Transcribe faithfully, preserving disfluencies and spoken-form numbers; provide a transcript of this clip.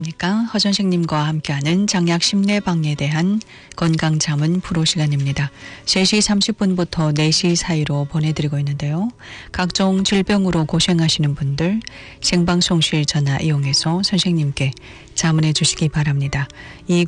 그러니까 허전식님과 함께하는 장약 심내방에 대한 건강자문 프로 시간입니다. 세 시 삼십 분부터 네 시 사이로 보내드리고 있는데요. 각종 질병으로 고생하시는 분들 생방송실 전화 이용해서 선생님께 자문해 주시기 바랍니다. 이